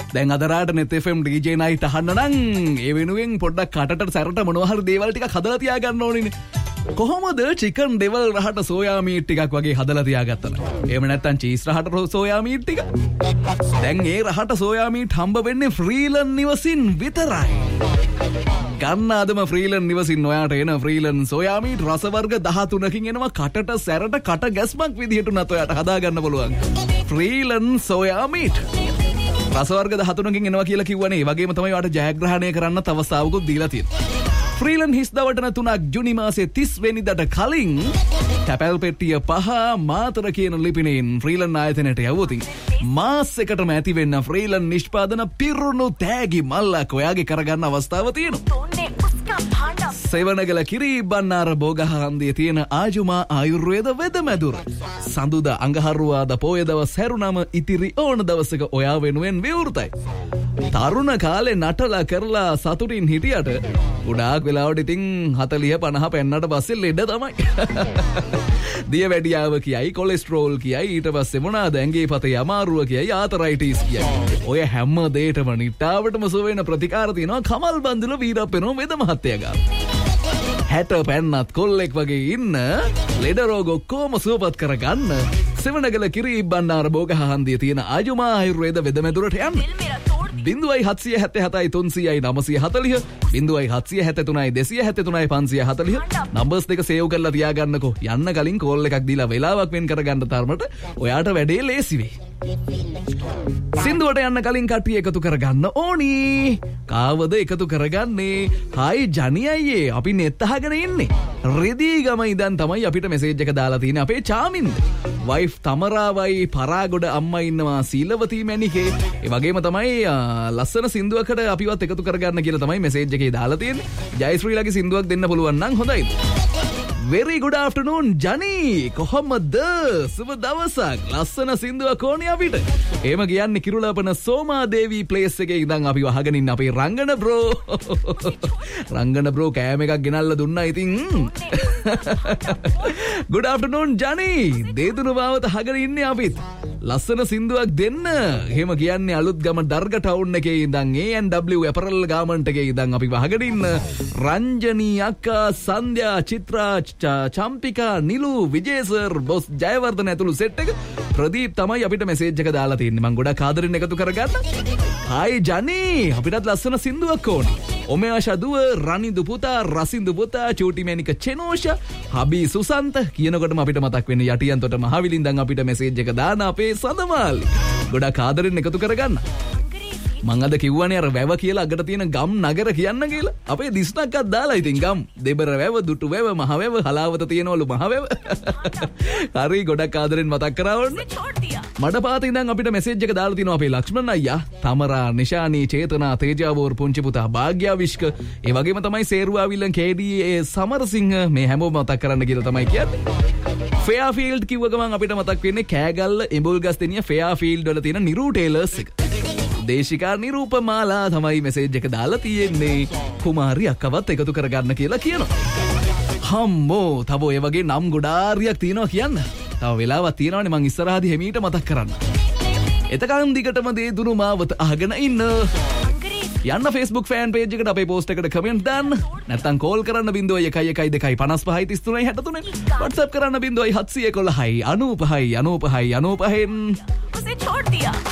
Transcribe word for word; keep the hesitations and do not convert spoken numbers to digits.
දැන් අද රාට net F M D J night අහන්න නම් ඒ වෙනුවෙන් පොඩ්ඩක් කටට සැරට මොනවා හරි දේවල් ටිකක් හදලා තියා ගන්න ඕනේ. කොහොමද chicken devil රහට සෝයා මීට් ටිකක් වගේ හදලා තියාගත්තා නම්? එහෙම නැත්නම් cheese රහට සෝයා මීට් ටික. දැන් ඒ රහට සෝයා මීට් හම්බ වෙන්නේ ෆ්‍රීලන් නිවසින් විතරයි. ගන්න අදම ෆ්‍රීලන් නිවසින් ඔයාට එන ෆ්‍රීලන් සෝයා මීට් රස වර්ග දහතුනකින් එනවා කටට සැරට කට ගැස්මක් විදිහට උනත් ඔයාට හදා ගන්න පුළුවන්. ෆ්‍රීලන් සෝයා මීට් රස වර්ග දහතුනකින් එනවා කියලා කිව්වනේ. ඒ වගේම තමයි ඔයාට ජයග්‍රහණය කරන්න තවස්තාවකුත් දීලා තියෙන්නේ. ෆ්‍රීලන් හිස් දවටන තුනක් ජුනි මාසේ තිස් වෙනිදාට කලින් තැපැල් පෙට්ටිය පහ මාතර කියන ලිපිනෙන් ෆ්‍රීලන් ආයතනයට යවුවොතින් මාස් එකටම ඇති වෙන්න ෆ්‍රීලන් නිෂ්පාදන පිරුණු තෑගි මල්ලක් ඔයාගේ කරගන්න අවස්ථාව තියෙනවා. සෙවණගල කිරි බණ්ණාර බෝගහන්දියේ තියෙන ආජුමා ආයුර්වේද වෙදමැදුර සඳුදා අඟහරුවාදා පොය දවස් හැරුණම ඉතිරි ඕන දවසක ඔයා වෙනුවෙන් විවෘතයි. තරුණ කාලේ නටලා කරලා සතුටින් හිටියට ගොඩාක් වෙලාවට ඉතින් හතලිහ පනහ පෙන්නට පස්සේ ලෙඩ තමයි. දියවැඩියාව කියයි කොලෙස්ටරෝල් කියයි ඊට පස්සේ මොනවාද ඇඟේ පතේ අමාරුව කියයි ආතරයිටිස් කියයි. ඔය හැම දෙයකටම නිට්ටාවටම සුව වෙන ප්‍රතිකාර තියෙනවා කමල් බන්දුල වීරප්පෙනෝ වෙද මහත්තයා ගාව. හැට පැන්නත් කොල්ලෙක් වගේ ඉන්න ලෙඩ රෝග ඔක්කොම සුවපත් කරගන්න සෙවණගල කිරි බණ්ණාර බෝගහන්දියේ තියෙන ආජුමා ආයුර්වේද වෙදමැදුරට යන්න. බිංදුවයි හත්සිය හැත්තෑ හතයි තුන්සියයි නවසිය හතලිහ බිංදුවයි හත්සිය හැත්තෑ තුනයි දෙසිය හැත්තෑ තුනයි පන්සිය හතලිහ නම්බර්ස් දෙක සේව් කරලා තියාගන්නකෝ. යන්න කලින් කෝල් එකක් දීලා වෙලාවක් වෙන් කරගන්න තරමට ඔයාට වැඩේ ලේසි වෙයි. සින්දුවට යන්න කලින් කට්ටිය එකතු කරගන්න ඕනි. කාවද එකතු කරගන්නේ? හායි ජනි අයියේ අපි net අහගෙන ඉන්නේ. රෙදීගම ඉඳන් තමයි අපිට මෙසේජ් එක දාලා තියෙන්නේ අපේ චාමින්ද. වයිෆ් තමරාවයි පරාගොඩ අම්මා ඉන්නවා සීලවතී මැනිකේ. ඒ වගේම තමයි ලස්සන සින්දුවකට අපිවත් එකතු කරගන්න කියලා තමයි මෙසේජ් එකේ දාලා තියෙන්නේ. ජයශ්‍රීලාගේ සින්දුවක් දෙන්න පුළුවන් නම් හොඳයි. Very good afternoon ජනි. කොහොමද? සුබ දවසක්. ලස්සන සින්දුවක් ඕනේ අපිට. එහෙම කියන්නේ කිරුළාපන සෝමාදේවි ප්ලේස් එකේ ඉඳන් අපි වහගෙන ඉන්න අපේ රංගන බ්‍රෝ. රංගන බ්‍රෝ කෑම එකක් ගෙනල්ලා දුන්නා ඉතින්. Good afternoon ජනි. දේදුණු බවත අහගෙන ඉන්නේ අපිත්. ලස්සන සින්දුවක් දෙන්න. එහෙම කියන්නේ අලුත් ගම දර්ග ටවුන් එකේ ඉඳන් A and W apparel garment එකේ ඉඳන් අපි වහගෙන ඉන්න රංජනී අක්කා සන්ධ්‍යා චිත්‍රා චම්පිකා නිලු විජේසර් බොස් ජයවර්ධන ඇතුළු සෙට් එක ප්‍රදීප් තමයි අපිට මෙසේජ් එක දාලා තියෙන්නේ. මම ගොඩක් ආදරෙන් එකතු කරගන්න. හායි ජනි අපිටත් ලස්සන සින්දුවක් ඕනේ. ඔමයාෂා දුව රනිදු පුතා රසින්දු පුතා චූටි මැනික චෙනෝෂ හබි සුසන්ත කියනකොටම අපිට මතක් වෙන්නේ යටියන්තොට මහවිලින්දන් අපිට මෙසේජ් එක දාන අපේ සඳමාලි. ගොඩක් ආදරෙන් එකතු කරගන්න. මං අද කිව්වනේ අර වැව කියලා අගට තියෙන ගම් නගර කියන්න කියලා. අපේ දිස්නක්කත් දාලා ඉතින් ගම් දෙබර වැව දුටු වැව මහ වැව හලාවත තියෙනවලු මහ වැව. හරි ගොඩක් ආදරෙන් මතක් කරවන්න. මඩ පාත ඉඳන් අපිට මෙසේජ් එක දාලා තිනවා අපේ ලක්ෂ්මන් අයියා, තමරා, නිෂානී, චේතනා, තේජාවෝර්, පුංචි පුතා, භාග්‍යා විශ්ක, ඒ වගේම තමයි සේරුවාවිල්ලන් කේඩී ඒ සමරසිංහ මේ හැමෝම මතක් කරන්න කියලා තමයි කියන්නේ. ෆෙයාෆීල්ඩ් කිව්ව ගමන් අපිට මතක් වෙන්නේ කෑගල්ල ඉඹුල්ගස් දෙනිය ෆෙයාෆීල්ඩ් වල තියෙන නිරු ටේලර්ස් එක. දේශිකා නිරූපමාලා තමයි මෙසේජ් එක දාලා තියෙන්නේ. කුමාරි අක්කවත් එකතු කරගන්න කියලා කියනවා. හම්මෝ තව ඔය වගේ නම් ගොඩාරියක් තියෙනවා කියන්න. තව වෙලාවක් තියෙනවනේ මං ඉස්සරහදී හිමීට මතක් කරන්න. එතකන් දිගටම දේ දුරු මාවත අහගෙන ඉන්න. යන්න Facebook fan page එකට අපේ post එකට comment දාන්න. නැත්නම් call කරන්න බිංදුවයි එකයි එකයි දෙකයි පනස් පහයි තිස් තුනයි හැට තුනයි. WhatsApp කරන්න බිංදුවයි හත්සිය එකොළහයි අනූපහයි අනූපහයි අනූපහෙන්.